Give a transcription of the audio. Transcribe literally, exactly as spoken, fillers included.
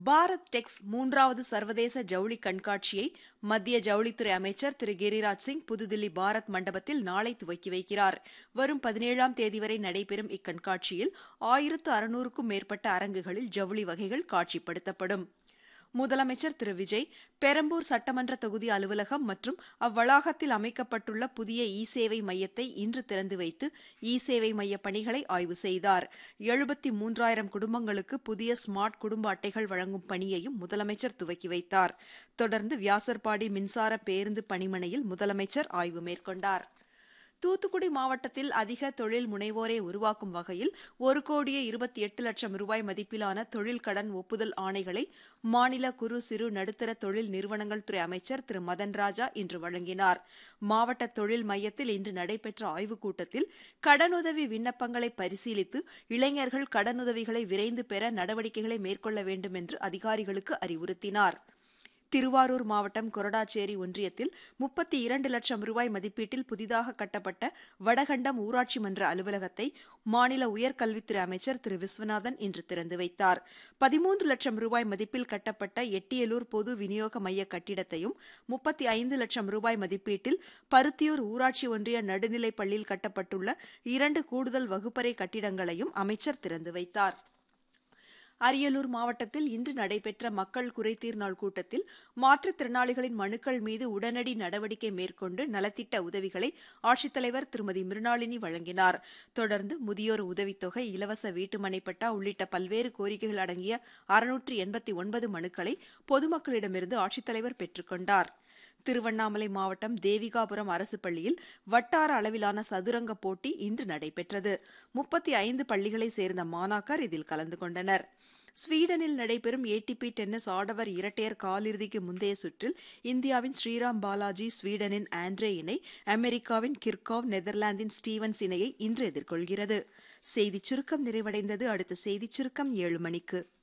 பாரத் டெக்ஸ் மூன்றாவது சர்வதேச ஜவுளி கண்காட்சியை மத்திய ஜவுளித்துறை அமைச்சர் திரு கிரிராஜ் சிங் புதுதில்லி பாரத் மண்டபத்தில் நாளை துவக்கி வைக்கிறார். வரும் பதினேழாம் தேதி வரை நடைபெறும் இக்கண்காட்சியில் ஆயிரத்து அறுநூறுக்கும் மேற்பட்ட அரங்குகளில் ஜவுளி வகைகள் காட்சிப்படுத்தப்படும். முதலமைச்சர் திரு விஜய் பெரம்பூர் சட்டமன்ற தொகுதி அலுவலகம் மற்றும் அவ்வளாகத்தில் அமைக்கப்பட்டுள்ள புதிய இ சேவை மையத்தை இன்று திறந்து வைத்து இ சேவை மைய பணிகளை ஆய்வு செய்தார். எழுபத்தி மூன்றாயிரம் குடும்பங்களுக்கு புதிய ஸ்மார்ட் குடும்ப அட்டைகள் வழங்கும் பணியையும் முதலமைச்சர் துவக்கி வைத்தார். தொடர்ந்து வியாசர்பாடி மின்சார பேருந்து பணிமனையில் முதலமைச்சர் ஆய்வு மேற்கொண்டார். தூத்துக்குடி மாவட்டத்தில் அதிக தொழில் முனைவோரை உருவாக்கும் வகையில் ஒரு கோடியே இருபத்தி எட்டு லட்சம் ரூபாய் மதிப்பிலான தொழில் கடன் ஒப்புதல் ஆணைகளை மாநில குறு சிறு நடுத்தர தொழில் நிறுவனங்கள் துறை அமைச்சர் திரு மதன் ராஜா இன்று வழங்கினார். மாவட்ட தொழில் மையத்தில் இன்று நடைபெற்ற ஆய்வுக் கூட்டத்தில் கடனுதவி விண்ணப்பங்களை பரிசீலித்து இளைஞர்கள் கடனுதவிகளை விரைந்து பெற நடவடிக்கைகளை மேற்கொள்ள வேண்டும் என்று அதிகாரிகளுக்கு அறிவுறுத்தினார். திருவாரூர் மாவட்டம் கொரடாச்சேரி ஒன்றியத்தில் முப்பத்தி இரண்டு லட்சம் ரூபாய் மதிப்பீட்டில் புதிதாக கட்டப்பட்ட வடகண்டம் ஊராட்சி மன்ற அலுவலகத்தை மாநில உயர்கல்வித்துறை அமைச்சர் திரு விஸ்வநாதன் இன்று திறந்து வைத்தார். பதிமூன்று லட்சம் ரூபாய் மதிப்பில் கட்டப்பட்ட எட்டியலூர் பொது விநியோக மைய கட்டிடத்தையும் முப்பத்தி ஐந்து லட்சம் ரூபாய் மதிப்பீட்டில் பருத்தியூர் ஊராட்சி ஒன்றிய நடுநிலைப் பள்ளியில் கட்டப்பட்டுள்ள இரண்டு கூடுதல் வகுப்பறை கட்டிடங்களையும் அமைச்சர் திறந்து வைத்தார். அரியலூர் மாவட்டத்தில் இன்று நடைபெற்ற மக்கள் குறைதீர் நாள் கூட்டத்தில் மாற்றுத்திறனாளிகளின் மனுக்கள் மீது உடனடி நடவடிக்கை மேற்கொண்டு நலத்திட்ட உதவிகளை ஆட்சித்தலைவர் திருமதி மிருணாளினி வழங்கினார். தொடர்ந்து முதியோர் உதவித்தொகை, இலவச வீட்டுமனை பட்டா உள்ளிட்ட பல்வேறு கோரிக்கைகள் அடங்கிய அறுநூற்று எண்பத்தி ஒன்பது மனுக்களை பொதுமக்களிடமிருந்து ஆட்சித்தலைவர் பெற்றுக் கொண்டார். திருவண்ணாமலை மாவட்டம் தேவிகாபுரம் அரசு பள்ளியில் வட்டார அளவிலான சதுரங்க போட்டி இன்று நடைபெற்றது. முப்பத்தி ஐந்து பள்ளிகளைச் சேர்ந்த மாணாக்கர் இதில் கலந்து கொண்டனர். ஸ்வீடனில் நடைபெறும் ஏடிபி டென்னிஸ் ஆடவர் இரட்டையர் காலிறுதிக்கு முந்தைய சுற்றில் இந்தியாவின் ஸ்ரீராம் பாலாஜி ஸ்வீடனின் ஆண்ட்ரே இணை அமெரிக்காவின் கிர்காவ் நெதர்லாந்தின் ஸ்டீவன்ஸ் இணையை இன்று எதிர்கொள்கிறது. செய்திச் சுருக்கம் நிறைவடைந்தது. அடுத்த செய்திச் சுருக்கம் ஏழு மணிக்கு.